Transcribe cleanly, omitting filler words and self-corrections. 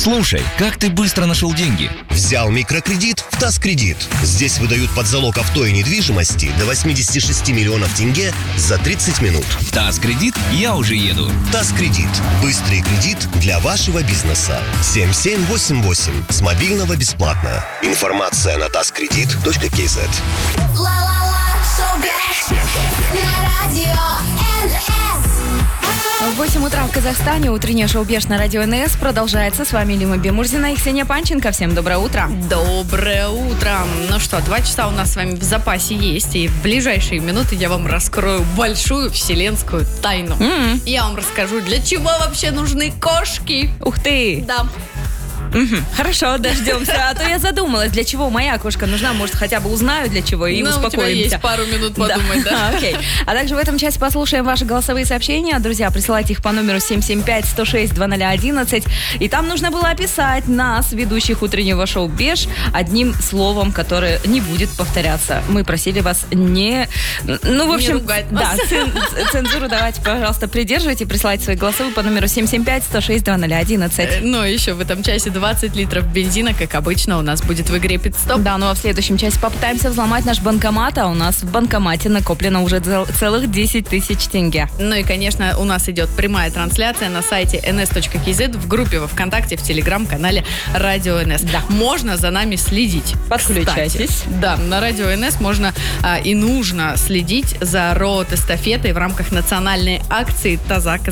Слушай, как ты быстро нашел деньги? Взял микрокредит в ТАСС-кредит. Здесь выдают под залог авто и недвижимости до 86 миллионов тенге за 30 минут. ТАСС-кредит, я уже еду. ТАСС-кредит. Быстрый кредит для вашего бизнеса. 7788. С мобильного бесплатно. Информация на tasskredit.kz. В 8 утра в Казахстане утреннее шоу «Беш» на радио НС продолжается. С вами Лима Бемурзина и Ксения Панченко. Всем доброе утро. Доброе утро. Ну что, 2 часа у нас с вами в запасе есть. И в ближайшие минуты я вам раскрою большую вселенскую тайну. Я вам расскажу, для чего вообще нужны кошки. Ух ты! Да. Хорошо, дождемся. А то я задумалась, для чего моя кошка нужна. Может, хотя бы узнаю, для чего, и успокоимся. У тебя есть пару минут подумать, да? Окей. А также в этом часе послушаем ваши голосовые сообщения. Друзья, присылайте их по номеру 775-106-2011. И там нужно было описать нас, ведущих утреннего шоу «Беш», одним словом, которое не будет повторяться. Мы просили вас не... Ну, в общем, не ругать да, нас. цензуру давайте, пожалуйста, придерживайте. Присылайте свои голосовые по номеру 775-106-2011. Ну, еще в этом часе 20 литров бензина, как обычно, у нас будет в игре «Пит-стоп». Да, ну а в следующем часе попытаемся взломать наш банкомат, а у нас в банкомате накоплено уже целых 10 тысяч тенге. Ну и, конечно, у нас идет прямая трансляция на сайте ns.kz, в группе во ВКонтакте, в Телеграм-канале Радио НС. Да. Можно за нами следить. Подключайтесь. Кстати, да, на Радио НС можно и нужно следить за роут-эстафетой в рамках национальной акции «Таза